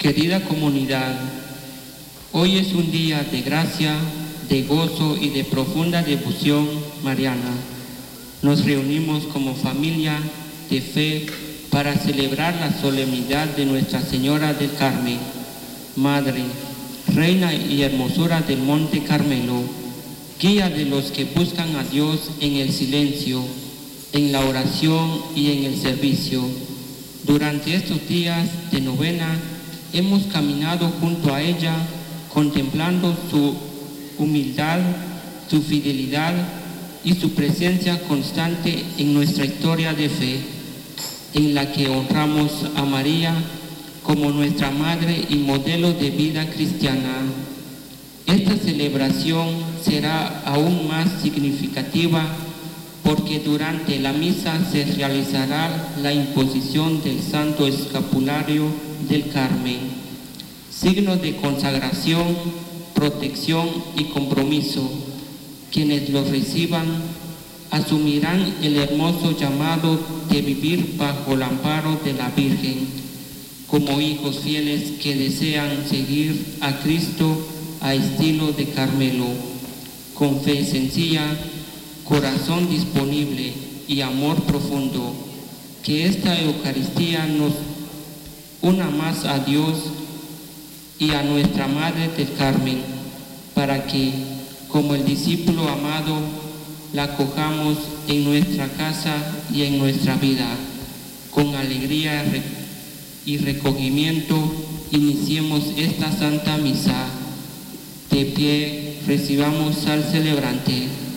Querida comunidad, hoy es un día de gracia, de gozo y de profunda devoción mariana. Nos reunimos como familia de fe para celebrar la solemnidad de Nuestra Señora del Carmen, Madre, Reina y Hermosura del Monte Carmelo, guía de los que buscan a Dios en el silencio, en la oración y en el servicio. Durante estos días de novena hemos caminado junto a ella, contemplando su humildad, su fidelidad y su presencia constante en nuestra historia de fe, en la que honramos a María como nuestra madre y modelo de vida cristiana. Esta celebración será aún más significativa porque durante la misa se realizará la imposición del Santo Escapulario del Carmen, signo de consagración, protección y compromiso. Quienes lo reciban asumirán el hermoso llamado de vivir bajo el amparo de la Virgen, como hijos fieles que desean seguir a Cristo a estilo de Carmelo, con fe sencilla, corazón disponible y amor profundo. Que esta Eucaristía nos una más a Dios y a nuestra Madre del Carmen, para que, como el discípulo amado, la acojamos en nuestra casa y en nuestra vida. Con alegría y recogimiento iniciemos esta Santa Misa. De pie, recibamos al celebrante.